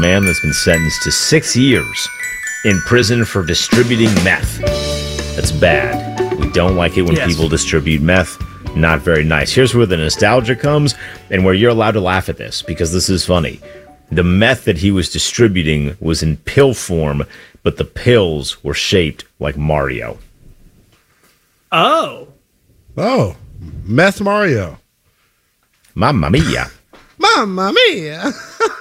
man that's been sentenced to 6 years in prison for distributing meth. That's bad. We don't like it when people distribute meth. Not very nice. Here's where the nostalgia comes and where you're allowed to laugh at this because this is funny. The meth that he was distributing was in pill form, but the pills were shaped like Mario. Oh, Meth Mario. Mamma mia. Mamma mia.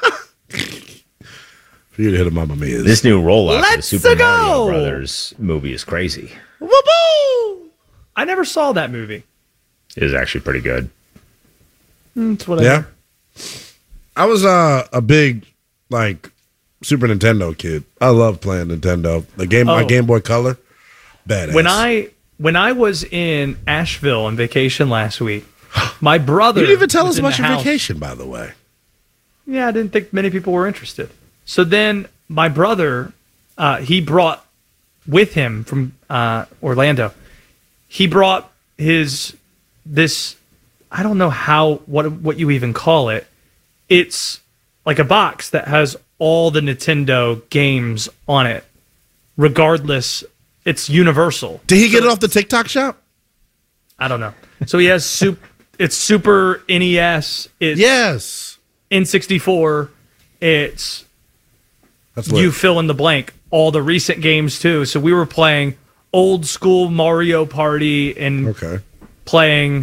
For you to hit a Mamma mia. This new rollout for the Super go. Mario Brothers movie is crazy. Woo-boo! I never saw that movie. It is actually pretty good. It's whatever. Yeah. I was a big Super Nintendo kid. I love playing Nintendo. My Game Boy Color. Badass. When I was in Asheville on vacation last week, my brother. You didn't even tell was us in about the your house. vacation, by the way. Yeah, I didn't think many people were interested. So then my brother, he brought with him from Orlando. He brought this. I don't know what you even call it. It's like a box that has all the Nintendo games on it, regardless. It's universal. Did he get it off the TikTok shop? I don't know. So he has it's Super NES. It's Yes. N64. It's That's lit. you fill in the blank. All the recent games too. So we were playing old school Mario Party and playing,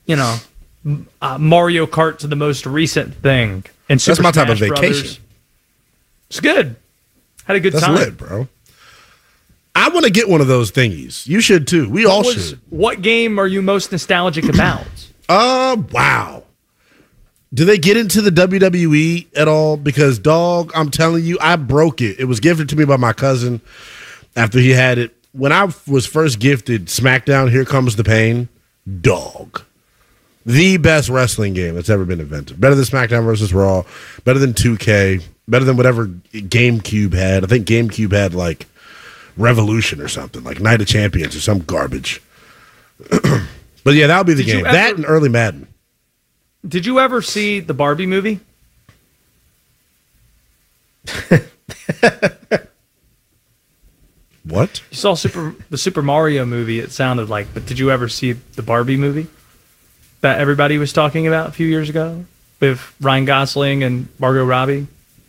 Mario Kart to the most recent thing. And Super That's my type of Smash vacation. Brothers. It's good. Had a good That's time. lit, bro. I want to get one of those thingies. You should too. We all should. What game are you most nostalgic about? Wow. Do they get into the WWE at all? Because, dog, I'm telling you, I broke it. It was gifted to me by my cousin after he had it. When I was first gifted SmackDown, Here Comes the Pain, dog. The best wrestling game that's ever been invented. Better than SmackDown versus Raw. Better than 2K. Better than whatever GameCube had. I think GameCube had, Revolution or something, like Night of Champions or some garbage. But yeah, that would be the game. That and early Madden. Did you ever see the Barbie movie? What? You saw the Super Mario movie, it sounded like, but did you ever see the Barbie movie that everybody was talking about a few years ago with Ryan Gosling and Margot Robbie?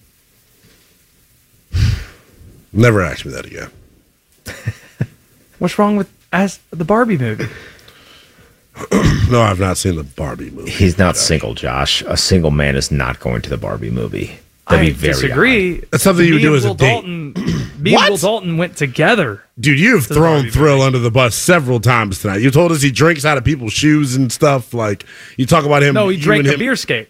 Never ask me that again. What's wrong with the Barbie movie? No, I've not seen the Barbie movie. He's not single, Josh. A single man is not going to the Barbie movie. That'd be very disagree. odd. That's something you would do as a date. Me and Will Dalton went together. Dude, you've thrown Thrill under the bus several times tonight. You told us he drinks out of people's shoes and stuff. Like, you talk about him. No, he drank a beer skate.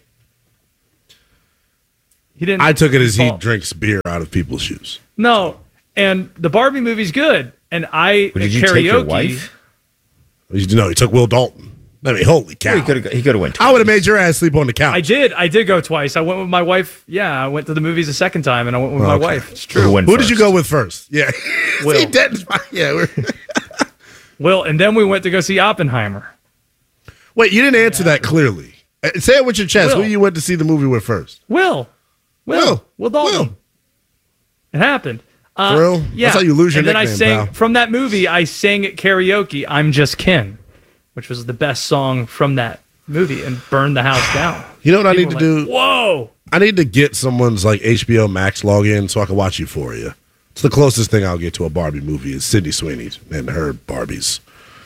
He didn't. I took it as he drinks beer out of people's shoes. No, and the Barbie movie's good. And did you karaoke. take your wife? No, he took Will Dalton. I mean, holy cow. Well, he could have went twice. I would have made your ass sleep on the couch. I did go twice. I went with my wife. Yeah, I went to the movies a second time, and I went with my wife. It's true. Who did you go with first? Yeah. Will. See, yeah. Will, and then we went to go see Oppenheimer. Wait, you didn't answer that clearly. Say it with your chest. Will. Who you went to see the movie with first? Will Dalton. Will. It happened. Thrill? Yeah. That's how you lose your and then nickname, I sang pal. from that movie. I sang at karaoke. I'm Just Ken, which was the best song from that movie, and burned the house down. You know what People I need to were do? Whoa! I need to get someone's HBO Max login so I can watch Euphoria. It's the closest thing I'll get to a Barbie movie is Sydney Sweeney and her Barbies.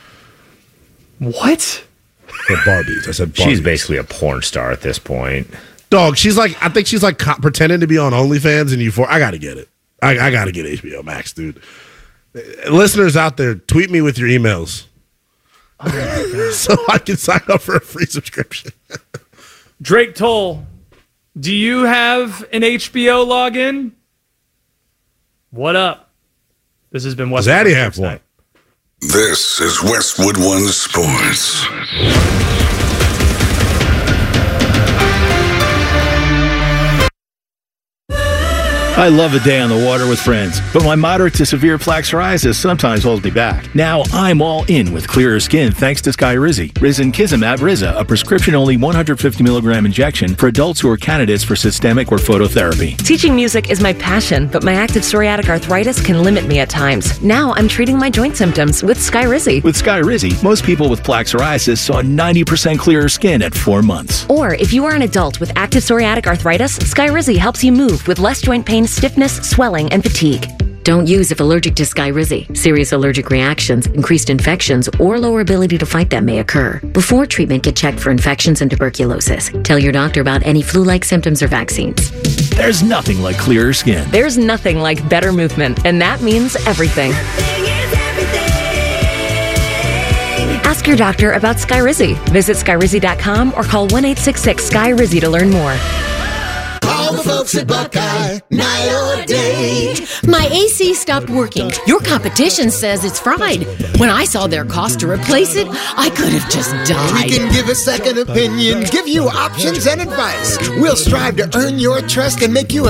What? Her Barbies. I said Barbies. She's basically a porn star at this point. Dog, I think she's pretending to be on OnlyFans and Euphoria. I got to get it. I got to get HBO Max, dude. Listeners out there, tweet me with your emails. So I can sign up for a free subscription. Drake Toll, do you have an HBO login? What up? This has been Westwood. Zaddy have one. This is Westwood One Sports. I love a day on the water with friends, but my moderate to severe plaque psoriasis sometimes holds me back. Now I'm all in with clearer skin thanks to Skyrizi. Risankizumab Riza, a prescription-only 150 milligram injection for adults who are candidates for systemic or phototherapy. Teaching music is my passion, but my active psoriatic arthritis can limit me at times. Now I'm treating my joint symptoms with Skyrizi. With Skyrizi, most people with plaque psoriasis saw 90% clearer skin at 4 months. Or if you are an adult with active psoriatic arthritis, Skyrizi helps you move with less joint pain, stiffness, swelling, and fatigue. Don't use if allergic to Skyrizi. Serious allergic reactions, increased infections, or lower ability to fight them may occur. Before treatment, get checked for infections and tuberculosis. Tell your doctor about any flu-like symptoms or vaccines. There's nothing like clearer skin. There's nothing like better movement, and that means everything. Ask your doctor about Skyrizi. Visit Skyrizi.com or call 1-866-SKY-RIZZI to learn more. Call the folks at Buckeye, night or day. My AC stopped working. Your competition says it's fried. When I saw their cost to replace it, I could have just died. We can give a second opinion, give you options and advice. We'll strive to earn your trust and make you